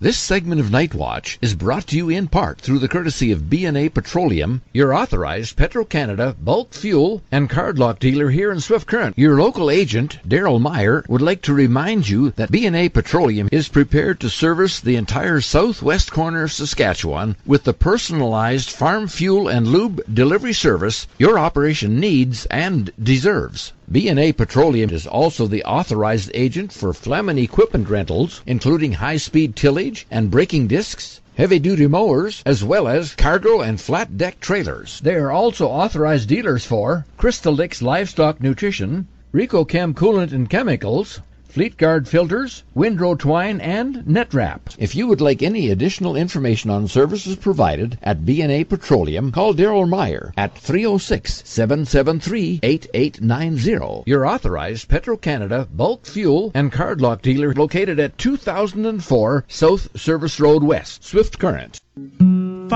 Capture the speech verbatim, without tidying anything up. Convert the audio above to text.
This segment of Night Watch is brought to you in part through the courtesy of B and A Petroleum, your authorized Petro-Canada bulk fuel and card lock dealer here in Swift Current. Your local agent, Daryl Meyer, would like to remind you that B and A Petroleum is prepared to service the entire southwest corner of Saskatchewan with the personalized farm fuel and lube delivery service your operation needs and deserves. B and A Petroleum is also the authorized agent for Flemin equipment rentals, including high-speed tillage and braking discs, heavy-duty mowers, as well as cargo and flat-deck trailers. They are also authorized dealers for Crystal Licks Livestock Nutrition, RecoChem Coolant and Chemicals, Fleetguard Filters, Windrow Twine, and Netrap. If you would like any additional information on services provided at B and A Petroleum, call Daryl Meyer at three oh six, seven seven three, eight eight nine zero. Your authorized Petro-Canada bulk fuel and card lock dealer located at two thousand four South Service Road West, Swift Current.